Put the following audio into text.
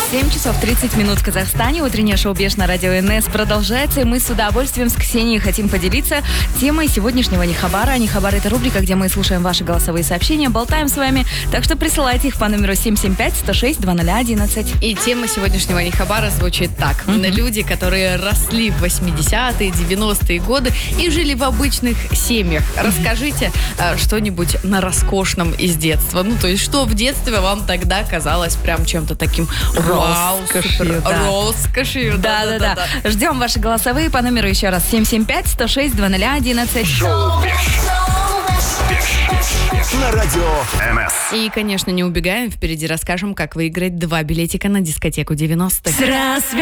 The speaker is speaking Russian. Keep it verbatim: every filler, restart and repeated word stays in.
семь часов тридцать минут в Казахстане. Утреннее шоу «Беш» на радио эн эс продолжается. И мы с удовольствием с Ксенией хотим поделиться темой сегодняшнего Нихабара. Нихабар — это рубрика, где мы слушаем ваши голосовые сообщения, болтаем с вами. Так что присылайте их по номеру семь семь пять сто шесть двадцать ноль одиннадцать. И тема сегодняшнего Нихабара звучит так. Mm-hmm. Люди, которые росли в восьмидесятые, девяностые годы и жили в обычных семьях. Mm-hmm. Расскажите а, что-нибудь на роскошном из детства. Ну, то есть, что в детстве вам тогда казалось прям чем-то таким вау, роскошью, да. роскошью. Да, да, да, да. Ждем ваши голосовые по номеру еще раз семь семь пять сто шесть двадцать ноль одиннадцать. Шоу на радио эн эс. И, конечно, не убегаем. Впереди расскажем, как выиграть два билетика на дискотеку девяностых.